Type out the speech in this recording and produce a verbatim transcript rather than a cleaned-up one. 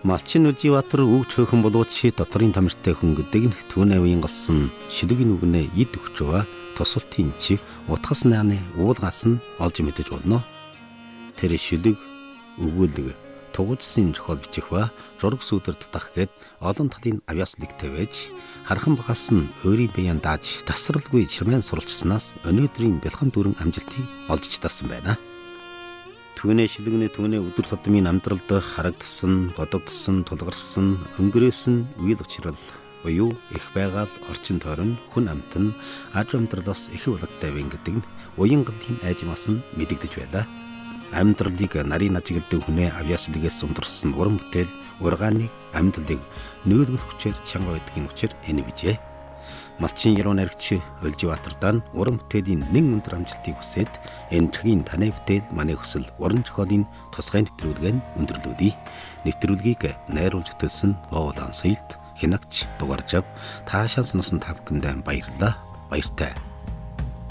Малчин Улжибаатар үг цөөхөн болооч доторын тамиртай хүн гэдэг нь түүний үеийн голсон шилэгийн үгнээ ид өгч байгаа тусалтын чих утгас нааны уулгаас нь олж мэдэж болно. Тэр шилэг өгүүлэг тугуулсан зохиол бичих ба зураг сүдэр татах гээд олон талын авьяаслыг тавьж хархан багаас нь өөрийн биеийн дааж тасралгүй чирмэн суралцсанаас өнөөдрийн бэлхэн дүрэн амжилтыг олж чадсан байна. Түүний шилэгний түүний өдөр тутмын амьдралд харагдсан, бодогдсон, тулгарсан, өнгөрөөсөн үйл учрал буюу их байгаал, орчин тойрон, хүн амт нь аж амьдралаас их улагтай байна гэдэг нь уянгалын айжмаас нь мэдэгдэж байлаа. Амьдралыг нарийн ажиглдаг хүнээ авьяаслигээс ундарсан уран бүтээл ургааныг амьдралыг нөөлгөх хүчээр чанга байдгийн учир энэ бижээ. Малчин яруу найрагч Улжибаатардаа уран бүтээлийн нэг өндөр амжилтыг хүсээд энэ цагийн таны бүтээл манай хүсэл уран зохиолын тусгай нэвтрүүлгээр өндөрлүүлье. Нэвтрүүлгийг найруулж төлсөн Боолан Соёлт хинагч дугаарж ав таашаа сонсон та бүхэнд баярлалаа. Баяртай.